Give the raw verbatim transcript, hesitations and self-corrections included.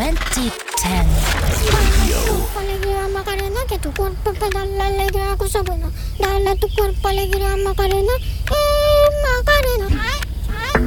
twenty ten. Alegría Macarena, que tu cuerpo pedala, alegría cosa buena. Dale a tu cuerpo alegría Macarena. Eh,